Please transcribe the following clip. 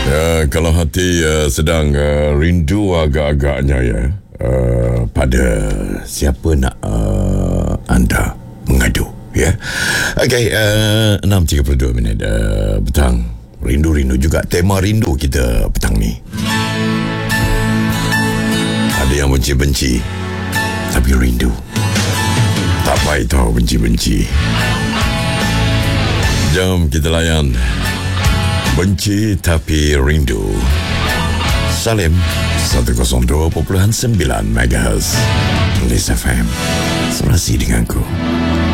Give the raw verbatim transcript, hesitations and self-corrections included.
Ya, kalau hati uh, sedang uh, rindu agak-agaknya ya uh, pada siapa nak uh, anda mengadu ya. Okey, uh, enam tiga puluh dua minit uh, petang. Rindu-rindu juga tema rindu kita petang ni. Ada yang benci-benci tapi rindu. Tak payah tahu benci-benci. Jom kita layan benci tapi rindu. Salim seratus dua perpuluhan sembilan megahertz Lis F M. Serasi denganku.